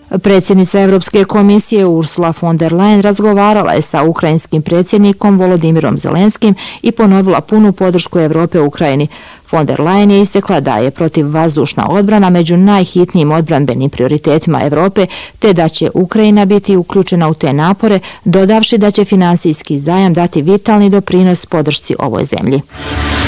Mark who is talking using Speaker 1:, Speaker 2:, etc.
Speaker 1: Predsjednica Europske komisije Ursula von der Leyen razgovarala je sa ukrajinskim predsjednikom Volodimirom Zelenskim i ponovila punu podršku Europe Ukrajini. Von der Leyen je istakla da je protivvazdušna odbrana među najhitnijim odbrambenim prioritetima Europe, te da će Ukrajina biti uključena u te napore, dodavši da će finansijski zajam dati vitalni doprinos podršci ovoj zemlji.